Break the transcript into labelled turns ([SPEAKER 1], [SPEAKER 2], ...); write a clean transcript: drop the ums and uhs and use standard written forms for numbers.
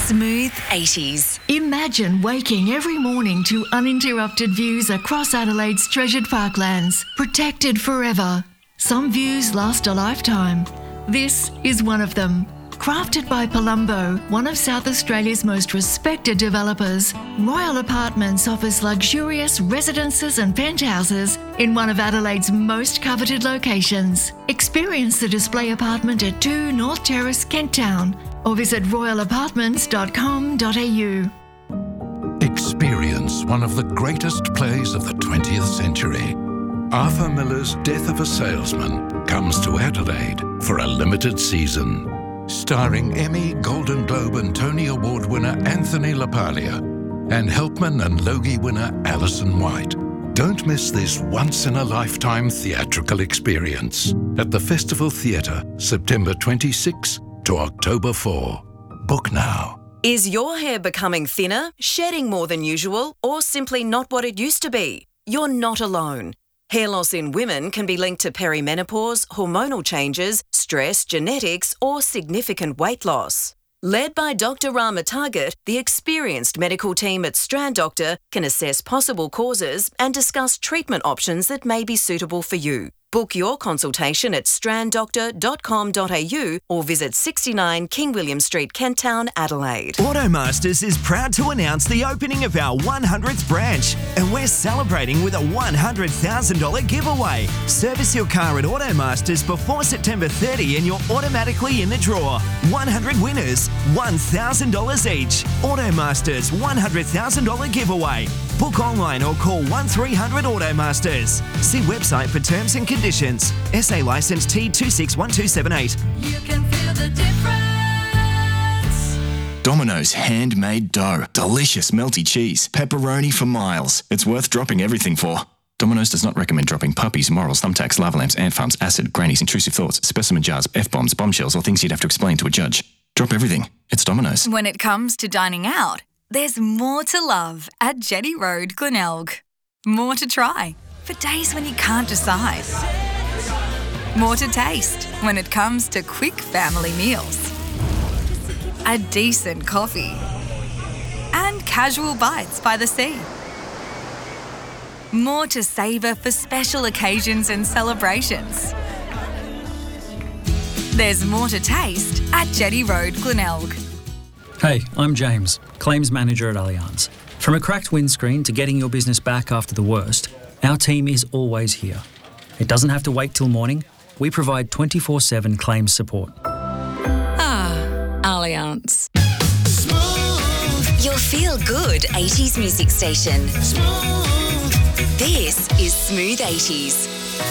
[SPEAKER 1] Smooth 80s.
[SPEAKER 2] Imagine waking every morning to uninterrupted views across Adelaide's treasured parklands, protected forever. Some views last a lifetime. This is one of them. Crafted by Palumbo, one of South Australia's most respected developers, Royal Apartments offers luxurious residences and penthouses in one of Adelaide's most coveted locations. Experience the display apartment at 2 North Terrace, Kent Town, or visit royalapartments.com.au.
[SPEAKER 3] Experience one of the greatest plays of the 20th century. Arthur Miller's Death of a Salesman comes to Adelaide for a limited season. Starring Emmy, Golden Globe and Tony Award winner Anthony LaPaglia and Helpman and Logie winner Alison White. Don't miss this once-in-a-lifetime theatrical experience at the Festival Theatre, September 26 to October 4. Book now.
[SPEAKER 1] Is your hair becoming thinner, shedding more than usual, or simply not what it used to be? You're not alone. Hair loss in women can be linked to perimenopause, hormonal changes, stress, genetics, or significant weight loss. Led by Dr. Rama Target, the experienced medical team at Strand Doctor can assess possible causes and discuss treatment options that may be suitable for you. Book your consultation at stranddoctor.com.au or visit 69 King William Street, Kent Town, Adelaide.
[SPEAKER 4] Automasters is proud to announce the opening of our 100th branch, and we're celebrating with a $100,000 giveaway. Service your car at Automasters before September 30 and you're automatically in the draw. 100 winners, $1,000 each. Automasters $100,000 giveaway. Book online or call 1300 Automasters. See website for terms and conditions. SA licence T261278.
[SPEAKER 5] You can feel the difference.
[SPEAKER 6] Domino's handmade dough. Delicious melty cheese. Pepperoni for miles. It's worth dropping everything for. Domino's does not recommend dropping puppies, morals, thumbtacks, lava lamps, ant farms, acid, grannies, intrusive thoughts, specimen jars, F-bombs, bombshells, or things you'd have to explain to a judge. Drop everything. It's Domino's.
[SPEAKER 7] When it comes to dining out, there's more to love at Jetty Road, Glenelg. More to try for days when you can't decide. More to taste when it comes to quick family meals. A decent coffee. And casual bites by the sea. More to savour for special occasions and celebrations. There's more to taste at Jetty Road, Glenelg.
[SPEAKER 8] Hey, I'm James, Claims Manager at Allianz. From a cracked windscreen to getting your business back after the worst, our team is always here. It doesn't have to wait till morning. We provide 24/7 claims support.
[SPEAKER 7] Allianz.
[SPEAKER 1] Smooth. Your feel-good 80s music station. Smooth. This is Smooth 80s.